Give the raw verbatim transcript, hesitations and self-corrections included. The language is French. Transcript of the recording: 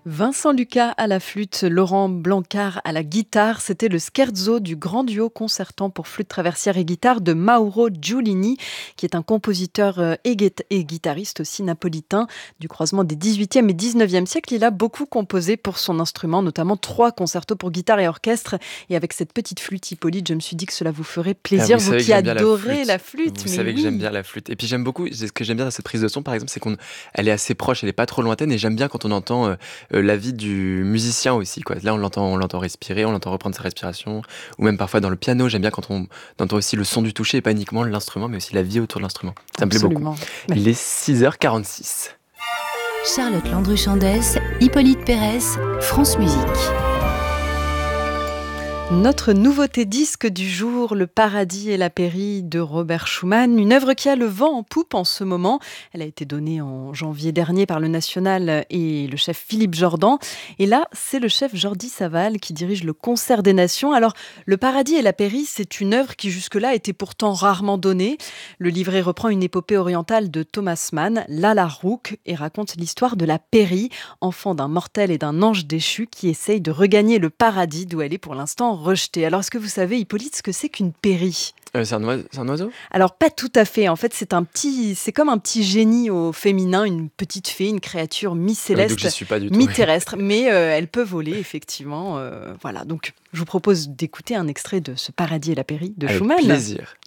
Vincent Lucas à la flûte, Laurent Blancard à la guitare, c'était le scherzo du grand duo concertant pour flûte traversière et guitare de Mauro Giulini, qui est un compositeur euh, et, guit- et guitariste aussi napolitain du croisement des dix-huitième et dix-neuvième siècles. Il a beaucoup composé pour son instrument, notamment trois concertos pour guitare et orchestre. Et avec cette petite flûte Hippolyte, je me suis dit que cela vous ferait Ah, plaisir, vous vous savez que qui j'aime bien la adorez flûte. la flûte. Vous Mais savez que j'aime oui, bien la flûte. Et puis j'aime beaucoup, c'est ce que j'aime bien dans cette prise de son, par exemple, c'est qu'on, elle est assez proche, elle est pas trop lointaine. Et j'aime bien quand on entend euh, euh, la vie du musicien aussi, quoi. Là, on l'entend, on l'entend respirer, on l'entend reprendre sa respiration. Ou même parfois dans le piano, j'aime bien quand on entend aussi le son du toucher et pas uniquement l'instrument, mais aussi la vie autour de l'instrument. Ça me plaît beaucoup. absolument. Il est six heures quarante-six. Charlotte Landru-Chandès, Hippolyte Pérez, France Musique. Notre nouveauté disque du jour, Le Paradis et la Pairie de Robert Schumann, une œuvre qui a le vent en poupe en ce moment. Elle a été donnée en janvier dernier par le National et le chef Philippe Jordan. Et là, c'est le chef Jordi Savall qui dirige le Concert des Nations. Alors, Le Paradis et la Pairie, c'est une œuvre qui jusque-là était pourtant rarement donnée. Le livret reprend une épopée orientale de Thomas Mann, Lalla Rookh, et raconte l'histoire de la Pairie, enfant d'un mortel et d'un ange déchu qui essaye de regagner le paradis d'où elle est pour l'instant rejetée. Alors, est-ce que vous savez, Hippolyte, ce que c'est qu'une pairie ? Euh, c'est un, oise- c'est un oiseau? Alors, pas tout à fait. En fait, c'est un petit, c'est comme un petit génie au féminin, une petite fée, une créature Euh, Donc mi-céleste, j'y suis pas du tout. mi-terrestre, mais euh, elle peut voler, effectivement. euh, voilà. Donc, je vous propose d'écouter un extrait de Ce Paradis et la Pairie de Avec Schumann. plaisir.